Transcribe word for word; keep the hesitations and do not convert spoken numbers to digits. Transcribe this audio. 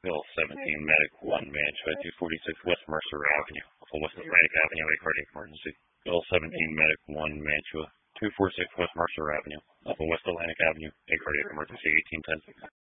Bill seventeen, Medic one, Mantua, two forty-six West Mercer Avenue, Alpha West Atlantic Avenue, a cardiac emergency. Bill seventeen, Medic one, Mantua, two forty-six West Mercer Avenue, Alpha West Atlantic Avenue, a cardiac emergency, eighteen ten.